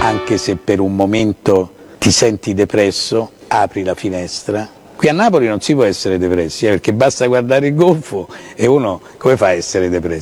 anche se per un momento ti senti depresso, apri la finestra. Qui a Napoli non si può essere depressi, perché basta guardare il golfo e uno come fa a essere depresso?